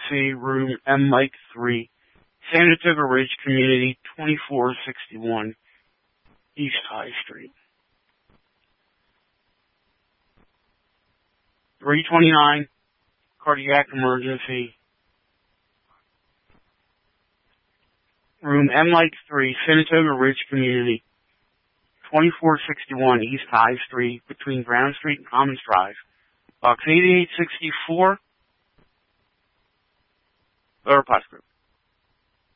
Emergency Room M. Mike 3, Saratoga Ridge Community, 2461 East High Street. 329, Cardiac Emergency Room M. Mike 3, Saratoga Ridge Community, 2461 East High Street, between Brown Street and Commons Drive. Box 8864, Lower Potts Group.